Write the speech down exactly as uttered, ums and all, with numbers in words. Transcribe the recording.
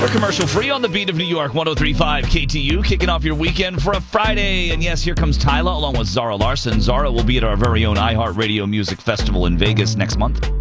We're commercial free on the beat of New York, one oh three point five K T U, kicking off your weekend for a Friday. And yes, here comes Tyla along with Zara Larson. Zara will be at our very own iHeartRadio Music Festival in Vegas next month.